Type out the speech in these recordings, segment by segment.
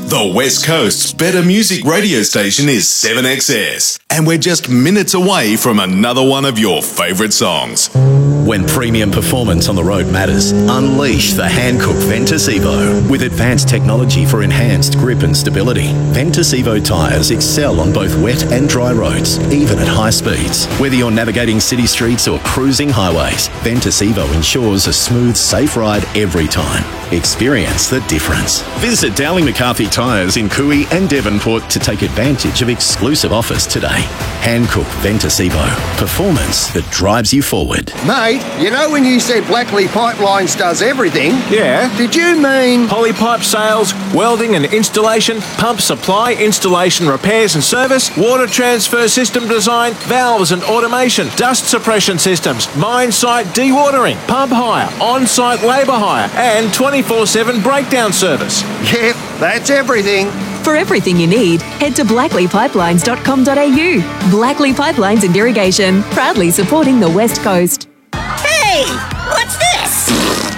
The West Coast's better music radio station is 7XS, and we're just minutes away from another one of your favourite songs. When premium performance on the road matters, unleash the Hankook Ventus Evo. With advanced technology for enhanced grip and stability, Ventus Evo tyres excel on both wet and dry roads, even at high speeds. Whether you're navigating city streets or cruising highways, Ventus Evo ensures a smooth, safe ride every time. Experience the difference. Visit Dowling McCarthy Tyres in Cooey and Devonport to take advantage of exclusive offers today. Hankook Ventus Evo. Performance that drives you forward. Mate, you know when you said Blackley Pipelines does everything? Yeah. Did you mean Polypipe sales, welding and installation, pump supply, installation, repairs and service, water transfer system design, valves and automation, dust suppression systems, mine site dewatering, pump hire, on-site labour hire and 24/7 breakdown service? Yep, that's everything. For everything you need, head to blackleypipelines.com.au. Blackley Pipelines and Irrigation, proudly supporting the West Coast. Hey, what's this?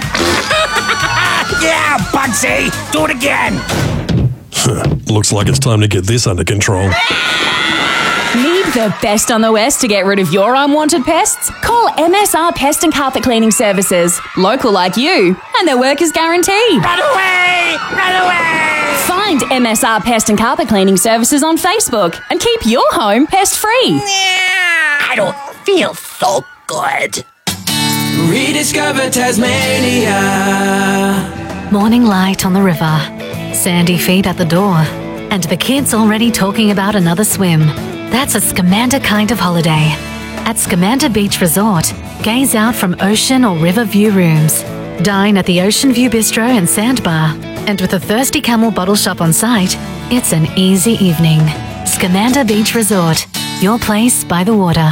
Yeah, Bugsy, do it again. Looks like it's time to get this under control. Need the best on the West to get rid of your unwanted pests? Call MSR Pest and Carpet Cleaning Services. Local like you, and their work is guaranteed. Run away! Run away! Find MSR Pest and Carpet Cleaning Services on Facebook and keep your home pest-free. I don't feel so good. Rediscover Tasmania. Morning light on the river, sandy feet at the door, and the kids already talking about another swim. That's a Scamander kind of holiday. At Scamander Beach Resort, gaze out from ocean or river view rooms. Dine at the Ocean View Bistro and Sandbar. And with a Thirsty Camel bottle shop on site, it's an easy evening. Scamander Beach Resort, your place by the water.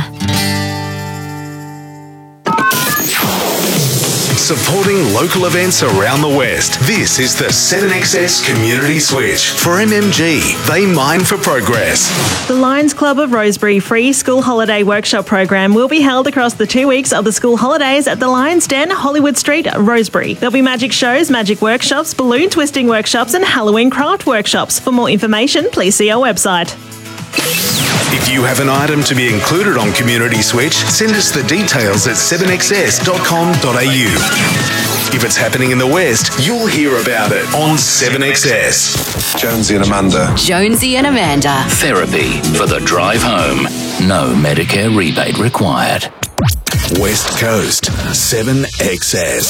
Supporting local events around the West. This is the 7XS Community Switch. For MMG, they mine for progress. The Lions Club of Rosebery free school holiday workshop program will be held across the 2 weeks of the school holidays at the Lions Den, Hollywood Street, Rosebery. There'll be magic shows, magic workshops, balloon twisting workshops and Halloween craft workshops. For more information, please see our website. If you have an item to be included on Community Switch, send us the details at 7xs.com.au. If it's happening in the West, you'll hear about it on 7XS. Jonesy and Amanda. Jonesy and Amanda. Therapy for the drive home. No Medicare rebate required. West Coast, 7XS.